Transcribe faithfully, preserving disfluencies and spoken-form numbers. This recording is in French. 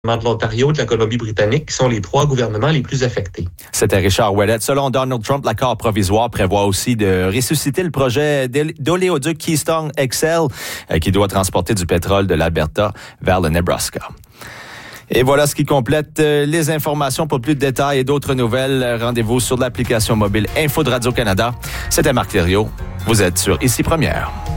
de l'Ontario, de la Colombie-Britannique, qui sont les trois gouvernements les plus affectés. C'était Richard Ouellette. Selon Donald Trump, l'accord provisoire prévoit aussi de ressusciter le projet d'oléoduc Keystone X L qui doit transporter du pétrole de l'Alberta vers le Nebraska. Et voilà ce qui complète les informations. Pour plus de détails et d'autres nouvelles, rendez-vous sur l'application mobile Info de Radio-Canada. C'était Marc Thériault. Vous êtes sur Ici Première.